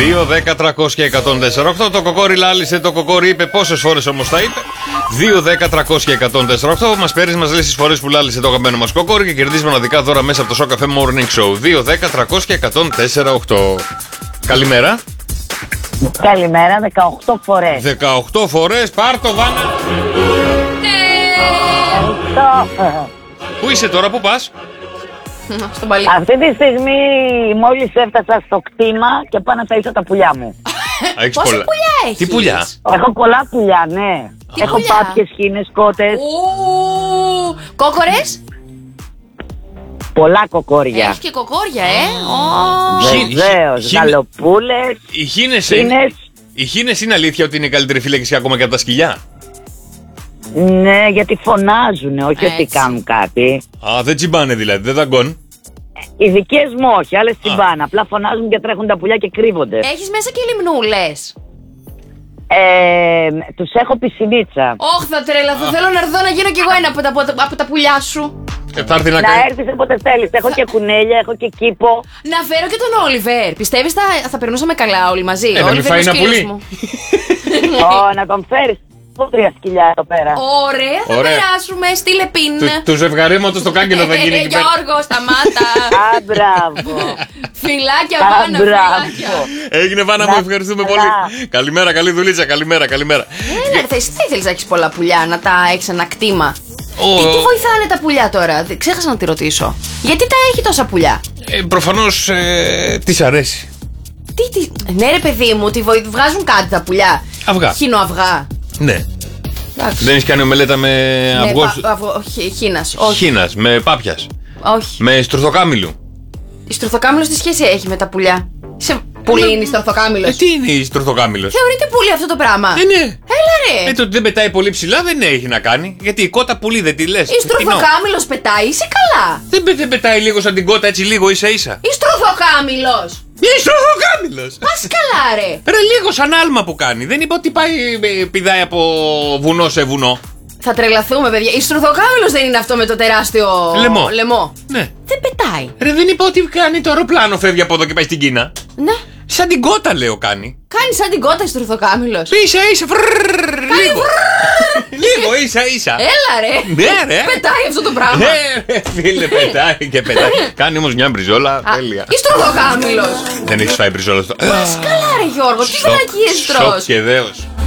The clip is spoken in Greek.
2, 10, 300 και 104,8. Το κοκόρι λάλησε, το κοκόρι είπε. Πόσες φορές όμως τα είπε? 2, 10, 300 και 104,8. Μας παίρνεις, μας λες τις φορές που λάλησε το αγαπημένο μας κοκόρι και κερδίζει μοναδικά δώρα μέσα από το Show Cafe Morning Show. 2, 10, 300 και 104,8. Καλημέρα. Καλημέρα, 18 φορές. 18 φορές, πάρ' το Βάνα. Πού είσαι τώρα, πού πας? Στον παλί. Αυτή τη στιγμή μόλις έφτασα στο κτήμα και πάω να ταΐσω τα πουλιά μου. Έχεις Πόσα πουλιά έχεις? Τι πουλιά? Έχω πολλά πουλιά, ναι. Τι Έχω πουλιά? πάπιες, χήνες, κότες. Κόκορες? Πολλά κοκόρια. Έχει και κοκόρια, Βεβαίως, γαλοπούλες, Οι χήνες είναι αλήθεια ότι είναι η καλύτερη φύλαξη ακόμα και από τα σκυλιά? Ναι, γιατί φωνάζουν, όχι ότι Έτσι. κάνουν κάτι. Α, δεν τσιμπάνε δηλαδή, δεν δαγκώνουν. Οι δικές μου όχι, άλλες τσιμπάνε. Απλά φωνάζουν και τρέχουν τα πουλιά και κρύβονται. Έχεις μέσα και λιμνούλες? Τους έχω πισινίτσα. Όχι, θα τρελαθώ. Θέλω να έρθω να γίνω κι εγώ ένα από τα πουλιά σου. Θα έρθει να Να κάνει. έρθεις όποτε θέλεις. Έχω και κουνέλια, έχω και κήπο. Να φέρω και τον Όλιβερ. Πιστεύεις θα περνούσαμε καλά όλοι μαζί? Να μην φάει ένα πουλί. Να τον φέρεις. Έχω 3 σκυλιά εδώ πέρα. Ωραία, θα Ωραία. περάσουμε. Στείλε πιν. Του ζευγαρήματο στο κάγκελο θα γίνει εκεί πέρα. Γιώργο, σταμάτα. Α, μπράβο. Φιλάκια, Α, Βάνα, φιλάκια. μπράβο. Έγινε Βάνα μου, ευχαριστούμε πολύ. Καλημέρα, καλή δουλίτσα, καλημέρα. Έλα, εσύ θα ήθελες να έχεις πολλά πουλιά, να τα έχεις ένα κτήμα. Τι βοηθάνε τα πουλιά τώρα? Ξέχασα να τη ρωτήσω. Γιατί τα έχει τόσα πουλιά? Προφανώς της αρέσει. Ναι, ρε παιδί μου, βγάζουν κάτι τα πουλιά. Αυγά. Χινοαυγά. Ναι. Εντάξει. Δεν έχει κάνει ομελέτα με αυγό. Χίνας. Όχι. Χίνας, με πάπιας. Όχι. Με στρουθοκάμιλου. Η στρουθοκάμιλος τι σχέση έχει με τα πουλιά? Πουλί είναι η στρουθοκάμιλος? Τι είναι η στρουθοκάμιλος? Θεωρείται πουλί αυτό το πράγμα? Ναι. Έλα ρε. Το ότι δεν πετάει πολύ ψηλά δεν έχει να κάνει. Γιατί η κότα πουλί δεν τη λες. Η στρουθοκάμιλος πετάει, είσαι καλά? Δεν πετάει λίγο σαν την κότα, έτσι λίγο ίσα ίσα. Η στρουθοκάμιλος. Η στρουθοκάμιλος. Πας καλά ρε. Ρε λίγο σαν άλμα που κάνει. Δεν είπα ότι πηδάει από βουνό σε βουνό. Θα τρελαθούμε, παιδιά. Η στρουθοκάμιλος δεν είναι αυτό με το τεράστιο λαιμό? Ναι. Δεν πετάει. Ρε δεν είπα ότι κάνει το αεροπλάνο, φεύγει από εδώ και πάει στην Κίνα. Ναι. Σαν την κότα λέω κάνει. Κάνει σαν την κότα η στρουθοκάμιλος. Ίσα ίσα. Λίγο. Λίγο ίσα ίσα. Έλα ρε. Ναι ρε. Πετάει αυτό το πράγμα. Ναι φίλε, πετάει και πετάει. Κάνει όμως μια μπριζόλα τέλεια. Η στρουθοκάμιλος. Δεν έχεις φάει μπριζόλα στο... Πας καλά ρε Γιώργο, τι βλακίες τρως? Σοκ και δέος.